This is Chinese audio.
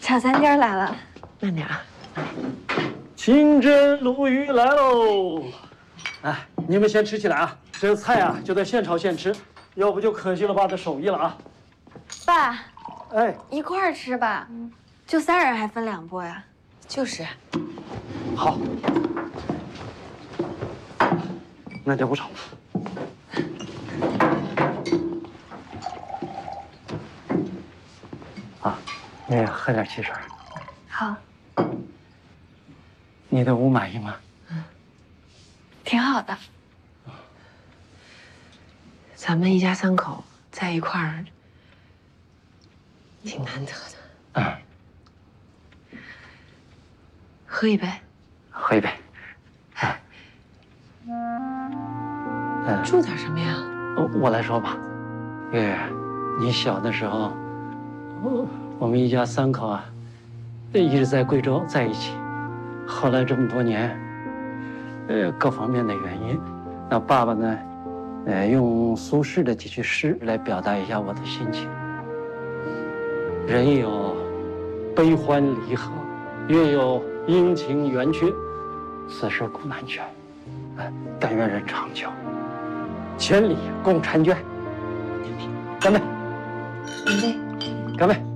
炒三丁来了， 慢点啊。 清蒸鲈鱼来喽！哎，你们先吃起来啊，这菜啊就得现炒现吃，要不就可惜了爸的手艺了啊。 爸， 哎， 一块儿吃吧，就3人还分2波呀。 就是。 好，那就不炒。啊，你也喝点汽水。 好， 你对屋满意吗？ 挺好的。 咱们一家3口在一块儿，挺难得的。喝一杯。 喝一杯。 住点什么呀？ 我来说吧，月月，你小的时候，我们一家3口啊，一直在贵州在一起。后来这么多年，各方面的原因，那爸爸呢，用苏轼的几句诗来表达一下我的心情：人有悲欢离合，月有阴晴圆缺，此事古难全。但愿人长久，千里共婵娟。干杯！ 干杯！ 干杯！